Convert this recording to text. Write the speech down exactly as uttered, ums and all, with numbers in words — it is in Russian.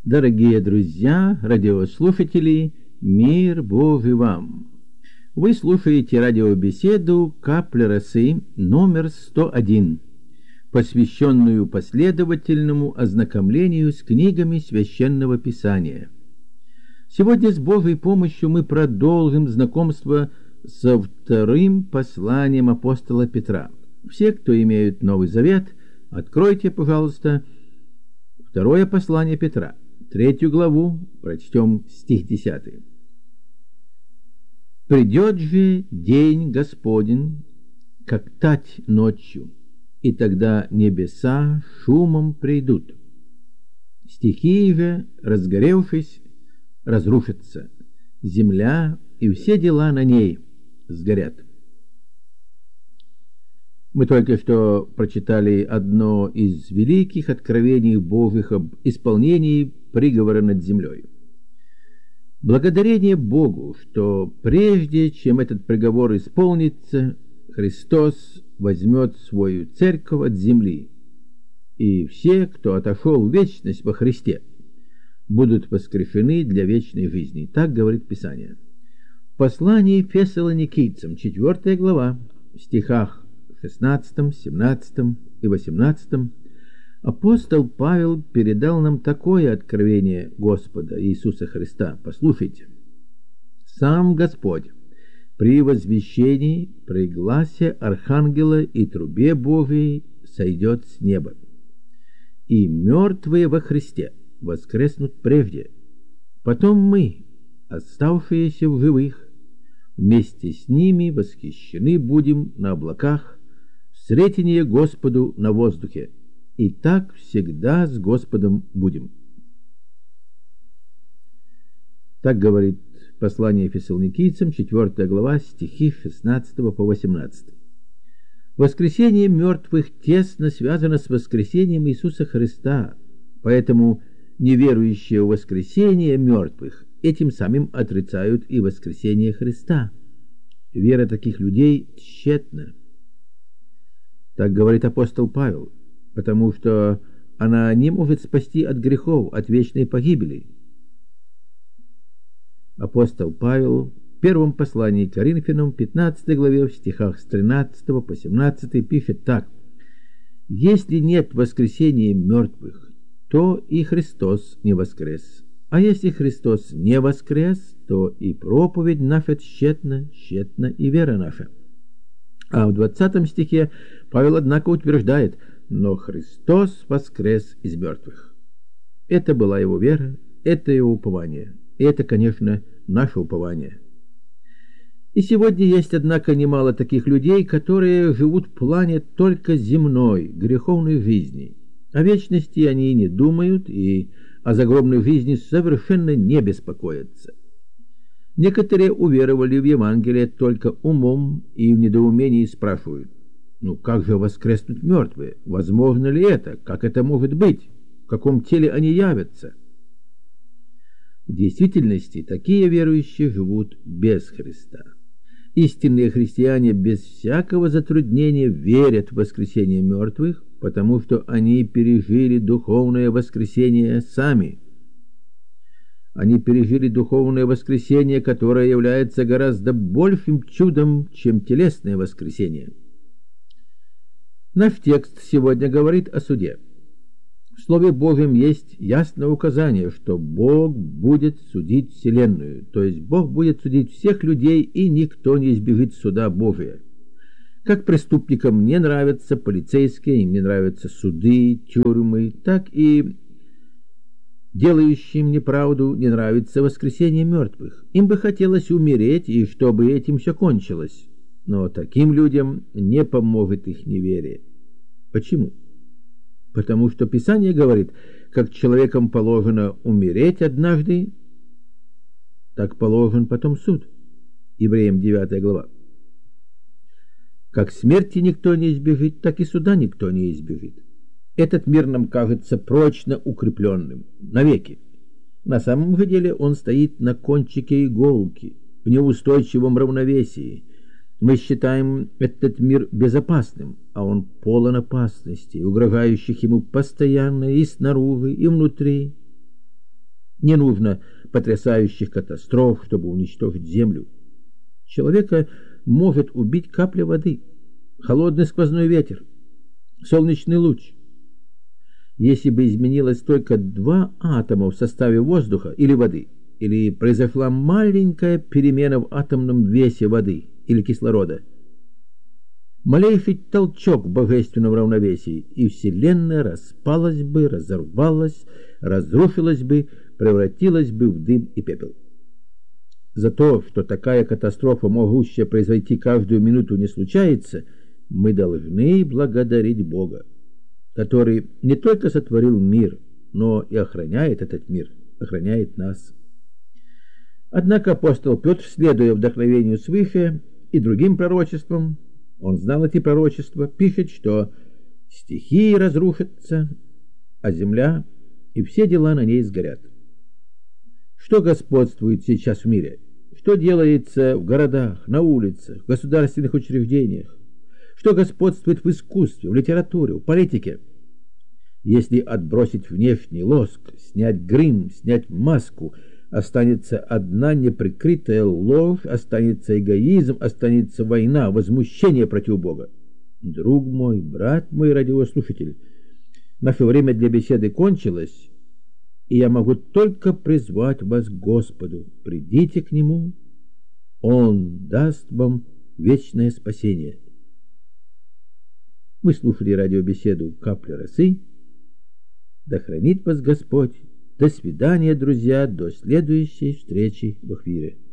Дорогие друзья, радиослушатели, мир Божий вам! Вы слушаете радиобеседу «Капля росы» номер сто один, посвященную последовательному ознакомлению с книгами Священного Писания. Сегодня с Божьей помощью мы продолжим знакомство со вторым посланием апостола Петра. Все, кто имеют Новый Завет, откройте, пожалуйста, второе послание Петра, третью главу, прочтем стих десятый. «Придет же день Господень, как тать ночью, и тогда небеса шумом придут. Стихии же, разгоревшись, разрушатся, земля и все дела на ней сгорят». Мы только что прочитали одно из великих откровений Божьих об исполнении приговора над землей. Благодарение Богу, что прежде чем этот приговор исполнится, Христос возьмет свою церковь от земли, и все, кто отошел в вечность во Христе, будут воскрешены для вечной жизни. Так говорит Писание. В послании Фессалоникийцам, четвёртая глава, в стихах шестнадцатом, семнадцатом и восемнадцатом, апостол Павел передал нам такое откровение Господа Иисуса Христа. Послушайте. «Сам Господь при возвещении, при гласе архангела и трубе Божией сойдет с неба, и мертвые во Христе воскреснут прежде. Потом мы, оставшиеся в живых, вместе с ними восхищены будем на облаках, встретение Господу на воздухе, и так всегда с Господом будем». Так говорит послание Фессалоникийцам, четвёртая глава, стихи с шестнадцатого по восемнадцатый. Воскресение мертвых тесно связано с воскресением Иисуса Христа, поэтому неверующие в воскресение мертвых этим самым отрицают и воскресение Христа. Вера таких людей тщетна. Так говорит апостол Павел, потому что она не может спасти от грехов, от вечной погибели. Апостол Павел в первом послании к Коринфянам, пятнадцатой главе, в стихах с тринадцатого по семнадцатый пишет так: «Если нет воскресения мертвых, то и Христос не воскрес. А если Христос не воскрес, то и проповедь наша тщетна, тщетна и вера наша». А в двадцатом стихе Павел, однако, утверждает: «Но Христос воскрес из мертвых». Это была его вера, это его упование. И это, конечно, наше упование. И сегодня есть, однако, немало таких людей, которые живут в плане только земной, греховной жизни. О вечности они не думают и о загробной жизни совершенно не беспокоятся. Некоторые уверовали в Евангелие только умом и в недоумении спрашивают: ну как же воскреснут мертвые? Возможно ли это? Как это может быть? В каком теле они явятся? В действительности такие верующие живут без Христа. Истинные христиане без всякого затруднения верят в воскресение мертвых, потому что они пережили духовное воскресение сами. Они пережили духовное воскресение, которое является гораздо большим чудом, чем телесное воскресение. Наш текст сегодня говорит о суде. В Слове Божьем есть ясное указание, что Бог будет судить вселенную, то есть Бог будет судить всех людей, и никто не избежит суда Божия. Как преступникам не нравятся полицейские, им не нравятся суды, тюрьмы, так и делающим неправду не нравится воскресение мертвых. Им бы хотелось умереть, и чтобы этим все кончилось. Но таким людям не поможет их неверие. Почему? Потому что Писание говорит, как человекам положено умереть однажды, так положен потом суд. Евреям девятая глава. Как смерти никто не избежит, так и суда никто не избежит. Этот мир нам кажется прочно укрепленным, навеки. На самом же деле он стоит на кончике иголки, в неустойчивом равновесии. Мы считаем этот мир безопасным, а он полон опасностей, угрожающих ему постоянно и снаружи, и внутри. Не нужно потрясающих катастроф, чтобы уничтожить землю. Человека может убить капля воды, холодный сквозной ветер, солнечный луч. Если бы изменилось только два атома в составе воздуха или воды, или произошла маленькая перемена в атомном весе воды или кислорода, малейший толчок в божественном равновесии, и Вселенная распалась бы, разорвалась, разрушилась бы, превратилась бы в дым и пепел. За то, что такая катастрофа, могущая произойти каждую минуту, не случается, мы должны благодарить Бога, который не только сотворил мир, но и охраняет этот мир, охраняет нас. Однако апостол Петр, следуя вдохновению свыше и другим пророчествам, он знал эти пророчества, пишет, что стихии разрушатся, а земля и все дела на ней сгорят. Что господствует сейчас в мире? Что делается в городах, на улицах, в государственных учреждениях? Что господствует в искусстве, в литературе, в политике? Если отбросить внешний лоск, снять грим, снять маску, останется одна неприкрытая ложь, останется эгоизм, останется война, возмущение против Бога. Друг мой, брат мой, радиослушатель, наше время для беседы кончилось, и я могу только призвать вас к Господу. Придите к Нему, Он даст вам вечное спасение. Вы слушали радиобеседу «Капля росы». Да хранит вас Господь. До свидания, друзья, до следующей встречи в эфире.